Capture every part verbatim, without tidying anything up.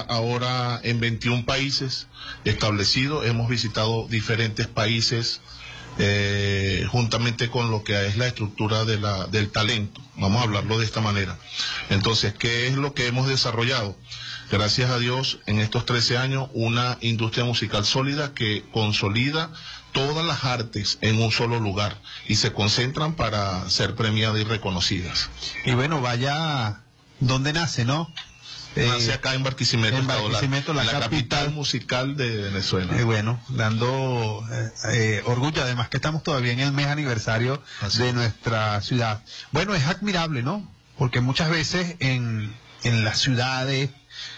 ahora en veintiún países establecidos, hemos visitado diferentes países eh, juntamente con lo que es la estructura de la, del talento, vamos a hablarlo de esta manera. Entonces, ¿qué es lo que hemos desarrollado? Gracias a Dios, en estos trece años, una industria musical sólida que consolida todas las artes en un solo lugar y se concentran para ser premiadas y reconocidas. Y bueno, vaya, ¿dónde nace, no? Nace eh, acá en Barquisimeto, en Barquisimeto la, la capital, capital musical de Venezuela. Eh, bueno, dando eh, eh, orgullo, además que estamos todavía en el mes aniversario Así. de nuestra ciudad. Bueno, es admirable, ¿no? Porque muchas veces en, en las ciudades,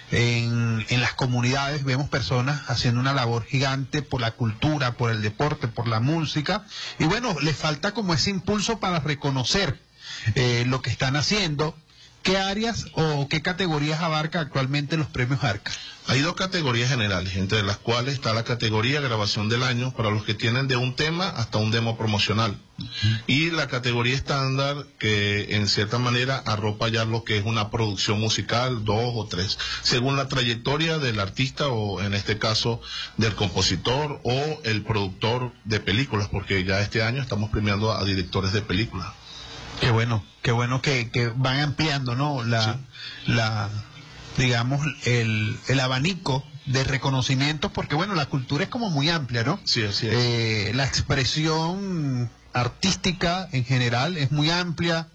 En, en las comunidades vemos personas haciendo una labor gigante por la cultura, por el deporte, por la música, y bueno, les falta como ese impulso para reconocer eh, lo que están haciendo. ¿Qué áreas o qué categorías abarca actualmente los premios Arca? Hay dos categorías generales, entre las cuales está la categoría grabación del año, para los que tienen de un tema hasta un demo promocional. Uh-huh. Y la categoría estándar, que en cierta manera arropa ya lo que es una producción musical, dos o tres, según la trayectoria del artista o en este caso del compositor o el productor de películas, porque ya este año estamos premiando a directores de películas. Qué bueno, qué bueno que, que van ampliando, ¿no? La, sí. la digamos, el, el abanico de reconocimientos, porque bueno, la cultura es como muy amplia, ¿no? Sí, así es. Eh, la expresión artística en general es muy amplia.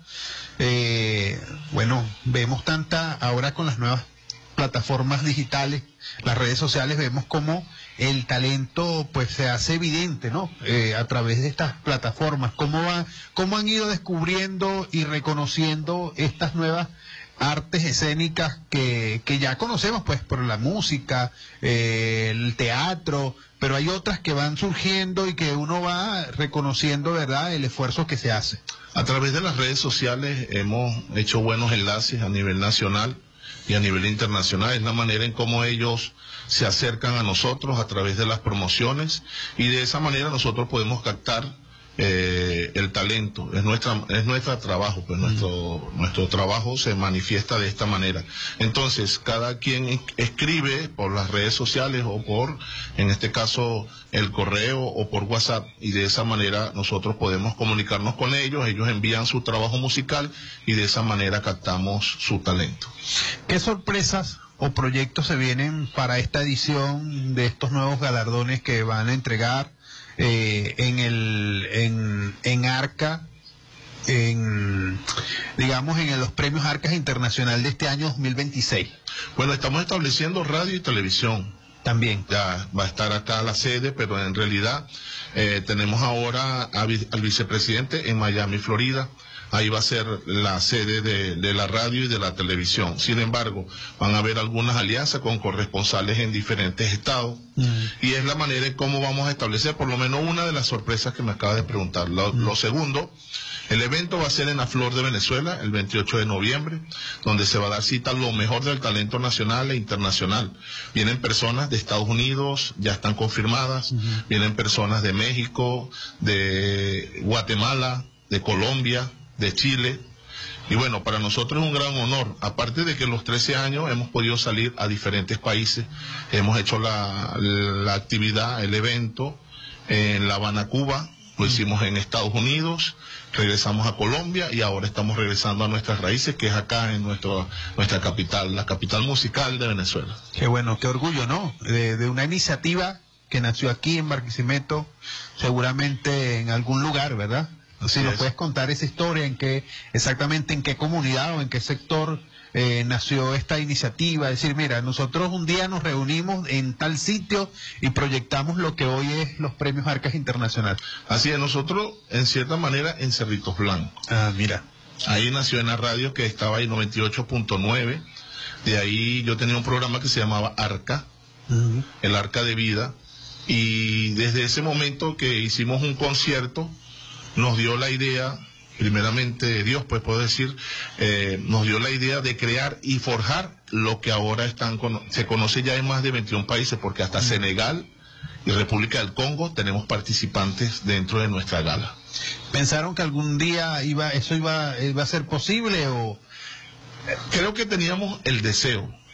Eh, bueno, vemos tanta, ahora con las nuevas plataformas digitales, las redes sociales, vemos cómo el talento pues se hace evidente, ¿no? Eh, a través de estas plataformas, cómo va, cómo han ido descubriendo y reconociendo estas nuevas artes escénicas que, que ya conocemos, pues, por la música, eh, el teatro, pero hay otras que van surgiendo y que uno va reconociendo, ¿verdad?, el esfuerzo que se hace. A través de las redes sociales hemos hecho buenos enlaces a nivel nacional y a nivel internacional. Es la manera en cómo ellos se acercan a nosotros a través de las promociones, y de esa manera nosotros podemos captar eh, el talento. Es nuestra es nuestro trabajo, pues nuestro nuestro trabajo se manifiesta de esta manera. Entonces, cada quien escribe por las redes sociales o por, en este caso, el correo o por WhatsApp, y de esa manera nosotros podemos comunicarnos con ellos, ellos envían su trabajo musical y de esa manera captamos su talento. ¿Qué sorpresas o proyectos se vienen para esta edición de estos nuevos galardones que van a entregar eh, en el en, en Arca, en digamos en los premios Arcas Internacional de este año dos mil veintiséis? Bueno, estamos estableciendo radio y televisión. También. Ya va a estar acá la sede, pero en realidad eh, tenemos ahora a, al vicepresidente en Miami, Florida. Ahí va a ser la sede de, de la radio y de la televisión. Sin embargo, van a haber algunas alianzas con corresponsales en diferentes estados. Mm. Y es la manera en cómo vamos a establecer, por lo menos una de las sorpresas que me acaba de preguntar. Lo, mm. lo segundo, el evento va a ser en la Flor de Venezuela, el veintiocho de noviembre, donde se va a dar cita a lo mejor del talento nacional e internacional. Vienen personas de Estados Unidos, ya están confirmadas. Mm. Vienen personas de México, de Guatemala, de Colombia, de Chile, y bueno, para nosotros es un gran honor, aparte de que en los trece años hemos podido salir a diferentes países, hemos hecho la, la actividad, el evento en La Habana, Cuba, lo hicimos en Estados Unidos, regresamos a Colombia y ahora estamos regresando a nuestras raíces, que es acá en nuestro, nuestra capital, la capital musical de Venezuela. Qué bueno, qué orgullo, ¿no? De, de una iniciativa que nació aquí en Barquisimeto, seguramente en algún lugar, ¿verdad? Si nos puedes contar esa historia, en qué, exactamente en qué comunidad o en qué sector eh, nació esta iniciativa. Es decir, mira, nosotros un día nos reunimos en tal sitio y proyectamos lo que hoy es los premios Arcas Internacional. Así es, nosotros en cierta manera en Cerritos Blancos. Ah, mira. Ahí nació en la radio que estaba ahí noventa y ocho punto nueve. De ahí yo tenía un programa que se llamaba Arca, uh-huh. el Arca de Vida. Y desde ese momento que hicimos un concierto, nos dio la idea, primeramente Dios, pues puedo decir, eh, nos dio la idea de crear y forjar lo que ahora están se conoce ya en más de veintiún países, porque hasta Senegal y República del Congo tenemos participantes dentro de nuestra gala. ¿Pensaron que algún día iba eso iba, iba a ser posible o...? Creo que teníamos el deseo,